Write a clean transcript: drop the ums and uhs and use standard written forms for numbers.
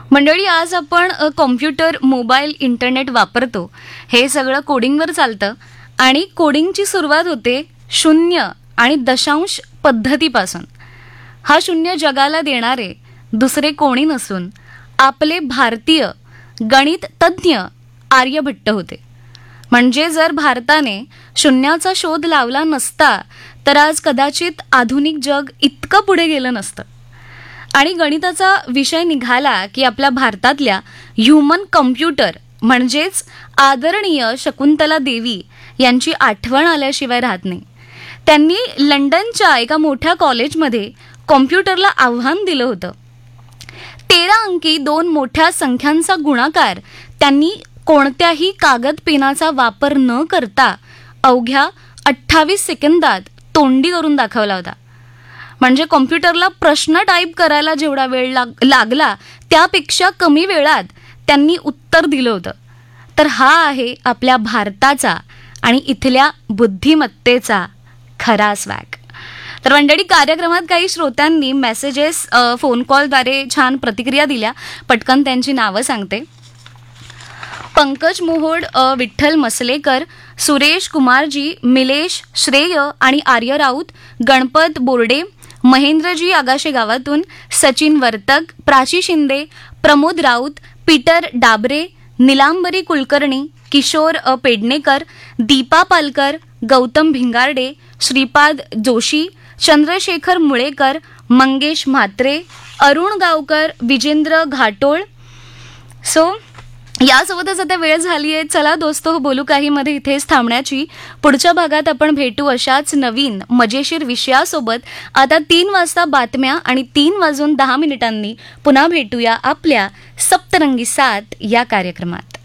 मंडळी, आज आपण कॉम्प्युटर, मोबाईल, इंटरनेट वापरतो. हे सगळं कोडिंगवर चालतं आणि कोडिंगची सुरुवात होते 0 आणि दशांश पद्धतीपासून. हा 0 जगाला देणारे दुसरे कोणी नसून आपले भारतीय गणित तज्ज्ञ आर्यभट्ट होते. म्हणजे जर भारताने शून्याचा शोध लावला नसता तर आज कदाचित आधुनिक जग इतकं पुढे गेलं नसतं. आणि गणिताचा विषय निघाला की आपल्या भारतातल्या ह्युमन कम्प्युटर म्हणजेच आदरणीय शकुंतला देवी यांची आठवण आल्याशिवाय राहत नाही. त्यांनी लंडनच्या एका मोठ्या कॉलेजमध्ये कॉम्प्युटरला आव्हान दिलं होतं. 13 अंकी 2 मोठ्या संख्यांचा गुणाकार त्यांनी कोणत्याही कागद पेनाचा वापर न करता अवघ्या 28 सेकंदात तोंडी करून दाखवला होता. म्हणजे कॉम्प्युटरला प्रश्न टाईप करायला जेवढा वेळ लागला त्यापेक्षा कमी वेळात त्यांनी उत्तर दिलं होतं. तर हा आहे आपल्या भारताचा आणि इथल्या बुद्धिमत्तेचा खरा स्वॅग. तर मंडळी, कार्यक्रमात काही श्रोत्यांनी मेसेजेस, फोन कॉलद्वारे छान प्रतिक्रिया दिल्या. पटकन त्यांची नावं सांगते. पंकज मोहोड, विठ्ठल मसलेकर, सुरेश कुमारजी, मिलेश, श्रेय आणि आर्य राऊत, गणपत बोर्डे, महेंद्रजी आगाशे गावातून, सचिन वर्तक, प्राची शिंदे, प्रमोद राऊत, पीटर डाबरे, निलांबरी कुलकर्णी, किशोर पेडणेकर, दीपा पालकर, गौतम भिंगारडे, श्रीपाद जोशी, चंद्रशेखर मुळेकर, मंगेश म्हात्रे, अरुण गावकर, विजेंद्र घाटोळ. सो यासोबतच आता वेळ झाली आहे. चला दोस्तो, बोलू काही मध्ये इथेच थांबण्याची. पुढच्या भागात आपण भेटू अशाच नवीन मजेशीर विषयासोबत. आता 3 वाजता बातम्या आणि 3:10 पुन्हा भेटूया आपल्या सप्तरंगी 7 या कार्यक्रमात.